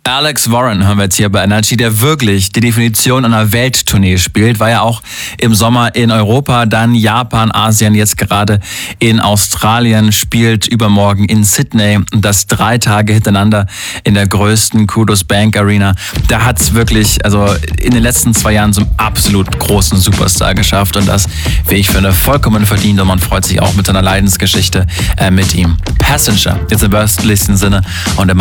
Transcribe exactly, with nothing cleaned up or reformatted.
Alex Warren haben wir jetzt hier bei Energy, der wirklich die Definition einer Welttournee spielt. War ja auch im Sommer in Europa, dann Japan, Asien, jetzt gerade in Australien, spielt übermorgen in Sydney. Und das drei Tage hintereinander in der größten Kudos Bank Arena. Da hat's wirklich, also in den letzten zwei Jahren zum absolut großen Superstar geschafft. Und das, wie ich finde, vollkommen verdient. Und man freut sich auch mit seiner Leidensgeschichte äh, mit ihm. Passenger, jetzt im wörtlichsten Sinne. Und der